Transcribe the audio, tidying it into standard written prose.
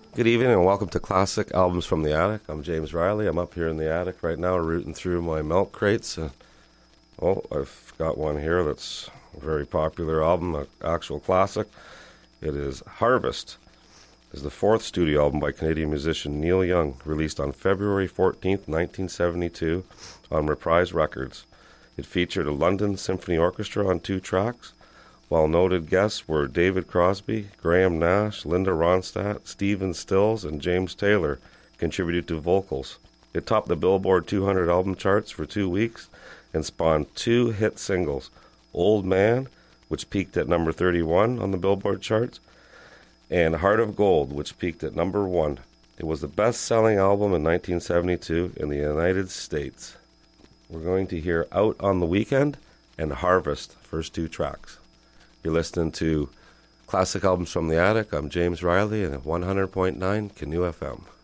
Good evening and welcome to Classic Albums from the Attic. I'm James Riley. I'm up here in the attic right now rooting through my milk crates. I've got one here that's a very popular album, an actual classic. It is Harvest. It's the fourth studio album by Canadian musician Neil Young, released on February 14th, 1972 on Reprise Records. It featured a London Symphony Orchestra on 2 tracks, while noted guests were David Crosby, Graham Nash, Linda Ronstadt, Stephen Stills, and James Taylor contributed to vocals. It topped the Billboard 200 album charts for 2 weeks and spawned 2 hit singles, Old Man, which peaked at number 31 on the Billboard charts, and Heart of Gold, which peaked at number 1. It was the best-selling album in 1972 in the United States. We're going to hear Out on the Weekend and Harvest, first 2 tracks. You're listening to Classic Albums from the Attic. I'm James Riley and at 100.9 Canoe FM.